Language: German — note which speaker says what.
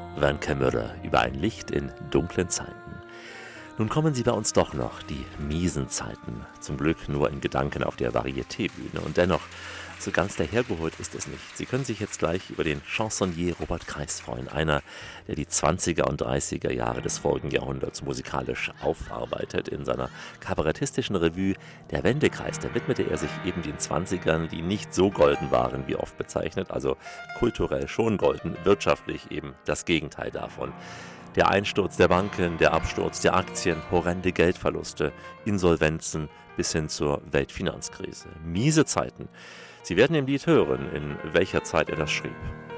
Speaker 1: Werner Mörder über ein Licht in dunklen Zeiten. Nun kommen sie bei uns doch noch, die miesen Zeiten. Zum Glück nur in Gedanken auf der Varieté-Bühne. Und dennoch, so ganz dahergeholt ist es nicht. Sie können sich jetzt gleich über den Chansonnier Robert Kreis freuen. Einer, der die 20er und 30er Jahre des vorigen Jahrhunderts musikalisch aufarbeitet. In seiner kabarettistischen Revue Der Wendekreis, da widmete er sich eben den 20ern, die nicht so golden waren, wie oft bezeichnet. Also kulturell schon golden, wirtschaftlich eben das Gegenteil davon. Der Einsturz der Banken, der Absturz der Aktien, horrende Geldverluste, Insolvenzen bis hin zur Weltfinanzkrise. Miese Zeiten. Sie werden im Lied hören, in welcher Zeit er das schrieb.